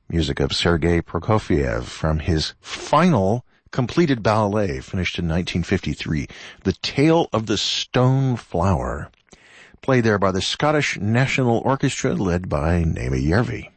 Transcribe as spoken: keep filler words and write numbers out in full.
music of Sergei Prokofiev from his final completed ballet, finished in nineteen fifty-three, The Tale of the Stone Flower, played there by the Scottish National Orchestra, led by Naomi Järvi.